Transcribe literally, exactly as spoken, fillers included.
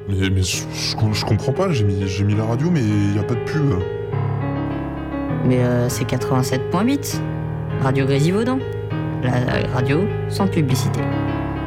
Mais, mais je, je- je comprends pas, j'ai mis, j'ai mis la radio, mais il y a pas de pub. Mais euh, c'est quatre-vingt-sept point huit. Radio Grésivaudan. La radio sans publicité.